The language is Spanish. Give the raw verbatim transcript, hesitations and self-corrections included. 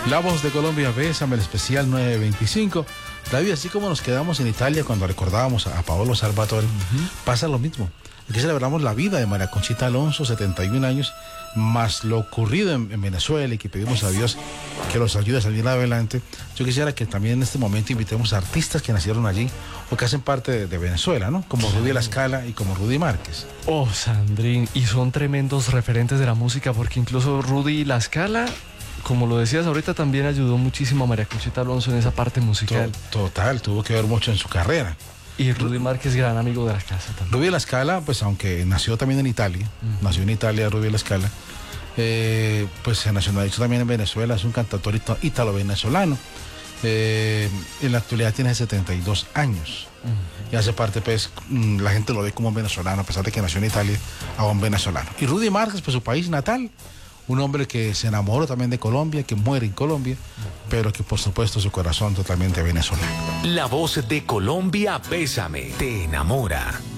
La Voz de Colombia, Bésame, el especial nueve veinticinco. David, así como nos quedamos en Italia cuando recordábamos a Paolo Salvatore, uh-huh. pasa lo mismo. Aquí celebramos la vida de María Conchita Alonso, setenta y un años, más lo ocurrido en, en Venezuela, y que pedimos a Dios que los ayude a salir adelante. Yo quisiera que también en este momento invitemos a artistas que nacieron allí o que hacen parte de, de Venezuela, ¿no? Como Rudy La Scala y como Rudy Márquez. Oh, Sandrín, y son tremendos referentes de la música, porque incluso Rudy La Scala, como lo decías ahorita, también ayudó muchísimo a María Conchita Alonso en esa parte musical. Total, tuvo que ver mucho en su carrera. Y Rudy Márquez, gran amigo de la casa también. Rudy La Scala, pues aunque nació también en Italia, uh-huh. nació en Italia Rudy La Scala, eh, pues se nacionalizó también en Venezuela, es un cantautor ítalo-venezolano. Eh, en la actualidad tiene setenta y dos años uh-huh. y hace parte, pues, la gente lo ve como un venezolano, a pesar de que nació en Italia, a un venezolano. Y Rudy Márquez, pues su país natal, un hombre que se enamoró también de Colombia, que muere en Colombia, pero que por supuesto su corazón totalmente venezolano. La Voz de Colombia, Bésame, te enamora.